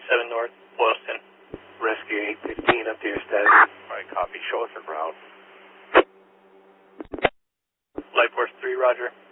7 North, Boylston. Rescue 815, up to your status. Alright, copy. Show us en route. Light Force 3, roger.